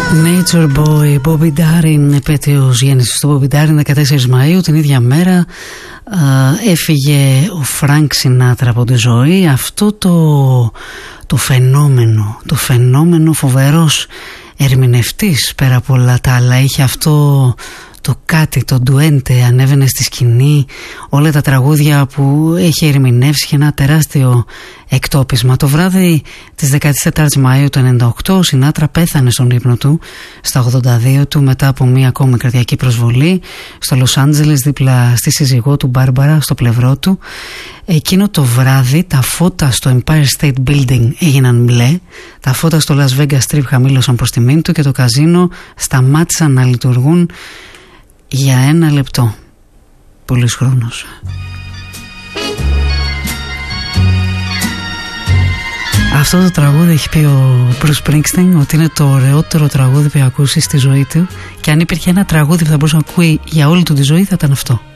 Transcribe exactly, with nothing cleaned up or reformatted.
Nature Boy, Bobby Darin, επέτειος γέννησης του Bobby Darin, δεκατέσσερις Μαΐου. Την ίδια μέρα α, έφυγε ο Φρανκ Σινάτρα από τη ζωή. Αυτό το, το φαινόμενο, το φαινόμενο φοβερός ερμηνευτής πέρα από όλα τα άλλα, είχε αυτό το κάτι, το ντουέντε, ανέβαινε στη σκηνή, όλα τα τραγούδια που έχει ερμηνεύσει, ένα τεράστιο εκτόπισμα. Το βράδυ της δεκατέταρτης Μαΐου του ενενήντα οκτώ ο Σινάτρα πέθανε στον ύπνο του στα ογδόντα δύο του μετά από μία ακόμη καρδιακή προσβολή στο Λος Άντζελες, δίπλα στη σύζυγό του Μπάρμπαρα, στο πλευρό του. Εκείνο το βράδυ τα φώτα στο Empire State Building έγιναν μπλε, τα φώτα στο Las Vegas Strip χαμήλωσαν προς τιμήν του και το καζίνο σταμάτησαν να λειτουργούν για ένα λεπτό. Πολύς χρόνος. Αυτό το τραγούδι έχει πει ο Bruce Springsteen ότι είναι το ωραιότερο τραγούδι που έχει ακούσει στη ζωή του, και αν υπήρχε ένα τραγούδι που θα μπορούσε να ακούει για όλη του τη ζωή θα ήταν αυτό.